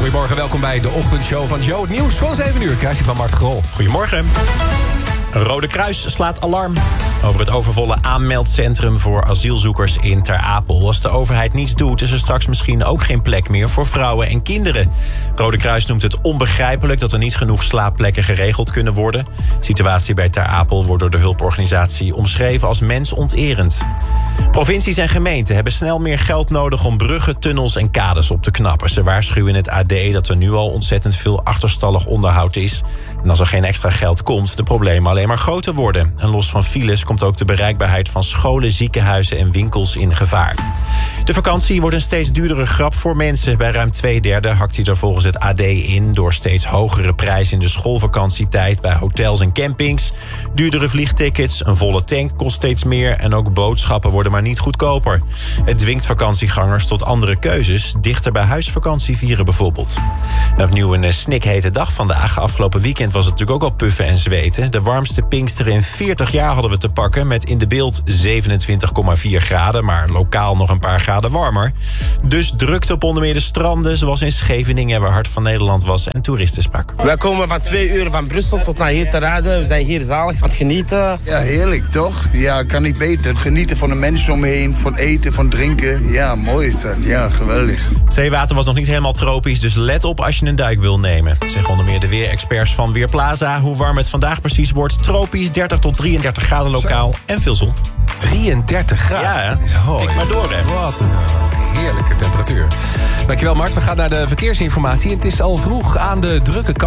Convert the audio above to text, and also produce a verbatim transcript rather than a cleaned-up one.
Goedemorgen, welkom bij de ochtendshow van Joe. Het nieuws van zeven uur krijg je van Mart Grol. Goedemorgen. Rode Kruis slaat alarm over het overvolle aanmeldcentrum voor asielzoekers in Ter Apel. Als de overheid niets doet, is er straks misschien ook geen plek meer voor vrouwen en kinderen. Rode Kruis noemt het onbegrijpelijk dat er niet genoeg slaapplekken geregeld kunnen worden. De situatie bij Ter Apel wordt door de hulporganisatie omschreven als mensonterend. Provincies en gemeenten hebben snel meer geld nodig om bruggen, tunnels en kades op te knappen. Ze waarschuwen in het A D dat er nu al ontzettend veel achterstallig onderhoud is. En als er geen extra geld komt, de problemen alleen maar groter worden. En los van files komt ook de bereikbaarheid van scholen, ziekenhuizen en winkels in gevaar. De vakantie wordt een steeds duurdere grap voor mensen. Bij ruim twee derde hakt hij er volgens het A D in door steeds hogere prijzen in de schoolvakantietijd bij hotels en campings. Duurdere vliegtickets, een volle tank kost steeds meer en ook boodschappen worden maar niet goedkoper. Het dwingt vakantiegangers tot andere keuzes, dichter bij huis vakantie vieren bijvoorbeeld. En opnieuw een snikhete dag vandaag. Afgelopen weekend was het natuurlijk ook al puffen en zweten. De warmste Pinksteren in veertig jaar hadden we te pakken met in de beeld zevenentwintig komma vier graden, maar lokaal nog een paar graden warmer. Dus drukte op onder meer de stranden, zoals in Scheveningen, waar Hart van Nederland was en toeristen sprak. Wij komen van twee uur van Brussel tot naar hier te rijden. We zijn hier zalig aan het genieten. Ja, heerlijk toch? Ja, kan niet beter. Genieten van de mensen om me heen, van eten, van drinken. Ja, mooi is dat. Ja, geweldig. Het zeewater was nog niet helemaal tropisch, dus let op als je een duik wil nemen. Zeggen onder meer de weerexperts van Weerplaza. Hoe warm het vandaag precies wordt. Tropisch, dertig tot drieëndertig graden lokaal en veel zon. drieëndertig graden? Ja, oh, tik maar door, hè. Wat een heerlijke temperatuur. Dankjewel, Mart. We gaan naar de verkeersinformatie. Het is al vroeg aan de drukke kant.